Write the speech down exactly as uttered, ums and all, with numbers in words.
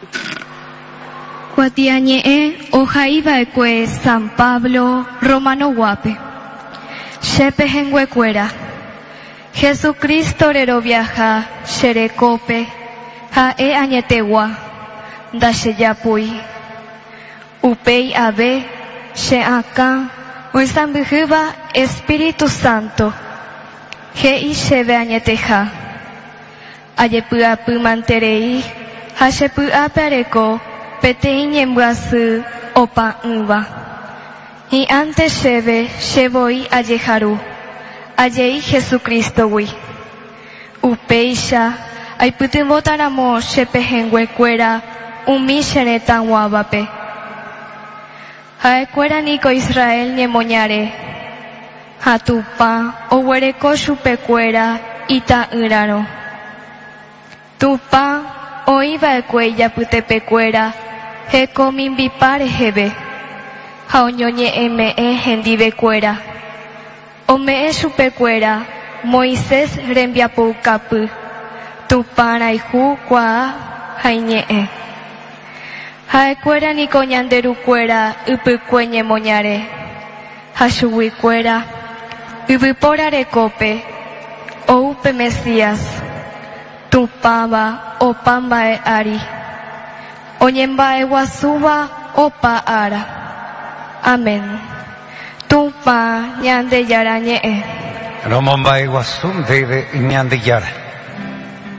Cuatiañe'e ohaiva'ekue San Pablo Romano guape. Chepe henguekuéra. Jesucristo rero viaja cherekope ha'e añetegua ndachejapúi. Upéi ave che'akã oisãmbyhýva Espíritu Santo he'i chéve añeteha. Ajepy'apymanterei ha chepy'ápe areko peteĩ ñembyasy opa'ỹva. Hi'ánte chéve chevoi ajeharu ajei Jesucristogui. Upéicha aipytyvõtaramo chepehẽnguekuéra umi cherẽtãguávape. Ha'ekuéra niko Israel ñemoñare ha Tupã oguereko chupekuéra ita'ỹrarõ. Tupã oĩva'ekue ijapytepekuéra hekomimbipa reheve ha oñoñe'ẽme'ẽ hendivekuéra. Ome'ẽ chupekuéra Moisés rembiapoukapy, Tupã rayhu kuaa ha iñe'ẽ. Ha'ekuéra niko ñanderukuéra ypykue ñemoñare ha chuguikuéra yvypóra rekópe oupe Mesías. Tupãva opa mba'e ári oñemba'eguasúva opa ára. Amén. Tupã ñandejára ñe'ẽ romomba'eguasu ndéve Ñandejára.